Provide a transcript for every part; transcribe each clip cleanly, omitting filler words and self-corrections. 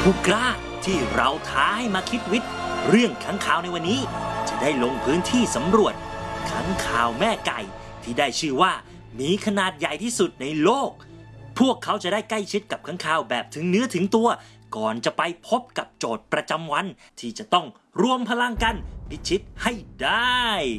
ผู้กล้าที่เราท้าให้มาคิดวิทย์เรื่องค้างคาวในวันนี้จะได้ลงพื้นที่สำรวจค้างคาวแม่ไก่ที่ได้ชื่อว่ามีขนาดใหญ่ที่สุดในโลกพวกเขาจะได้ใกล้ชิดกับค้างคาวแบบถึงเนื้อถึงตัวก่อนจะไปพบกับโจทย์ประจำวันที่จะต้องรวมพลังกันพิชิตให้ได้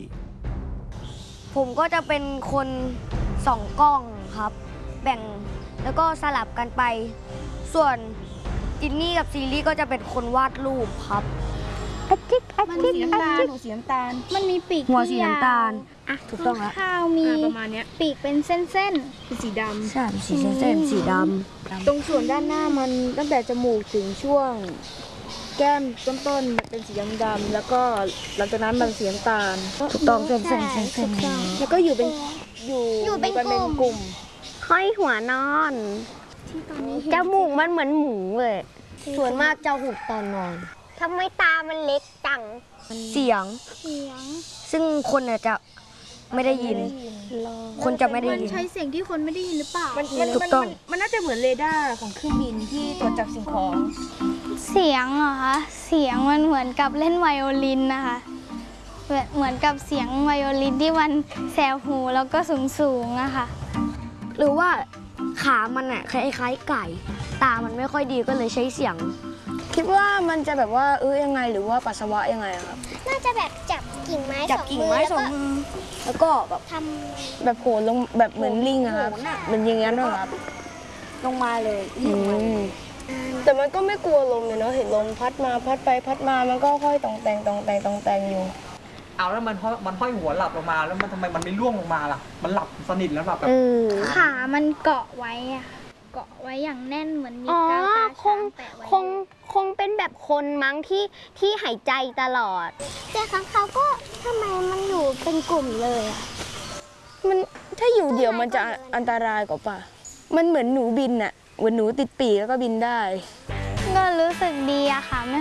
ผมก็จะเป็นคนส่องกล้องครับแบ่งแล้วก็สลับกันไปส่วนจินนี่กับซีรีส์ก็จะเป็นคนวาดรูปครับมันสีน้ำตาลหัวสีน้ำตาลมันมีปีกหัวสีน้ำตาลถูกต้องครับข้าวมีประมาณนี้ปีกเป็นเส้นๆเป็นสีดำใช่สีเส้นสีดำตรงส่วนด้านหน้ามันตั้งแต่จมูกถึงช่วงแก้มต้นๆเป็นสีดำๆแล้วก็หลังจากนั้นมันสีน้ำตาลถูกต้องเส้นแล้วก็อยู่เป็นกลุ่มห้อยหัวนอนจมูกมันเหมือนหมูเลยส่วนมากจะหุบตอนนอนทำไมตามันเล็กจังเสียงซึ่งคนจะไม่ได้ยินคนจะไม่ได้ยินมันใช้เสียงที่คนไม่ได้ยินหรือเปล่าถูกต้องมันน่าจะเหมือนเรดาร์ของเครื่องบินที่ตรวจจับสิ่งของเสียงเหรอคะเสียงมันเหมือนกับเล่นไวโอลินนะคะเหมือนกับเสียงไวโอลินที่มันแสบหูแล้วก็สูงๆอะค่ะหรือว่าขามันคล้ายๆไก่ตามันไม่ค่อยดีก็เลยใช้เสียงคิดว่ามันจะแบบว่ายังไงหรือว่าปัสสาวะยังไงครับน่าจะแบบจับกิ่งไม้สองมือแล้วก็แบบทำแบบโผล่ลงแบบเหมือนลิงอะครับเหมือนอย่างนั้นครับลงมาเลยแต่มันก็ไม่กลัวลมเลยเนาะเห็นลมพัดมาพัดไปพัดมามันก็ค่อยตองแต่งอยู่เอาแล้วมันห้อยหัวหลับลงมาแล้วมันทำไมมันไม่ร่วงลงมาล่ะมันหลับสนิทแล้วแบบขามันเกาะไว้อะเกาะไว้อย่างแน่นเหมือนมีกาวตาช้างแปะไว้คงเป็นแบบคนมั้งที่หายใจตลอดแต่ค้างคาวก็ทำไมมันอยู่เป็นกลุ่มเลยอะมันถ้าอยู่เดี่ยวมันจะอันตรายกว่าป่ะมันเหมือนหนูบินอะเหมือนหนูติดปีกแล้วก็บินได้ก็รู้สึกดีอะค่ะไม่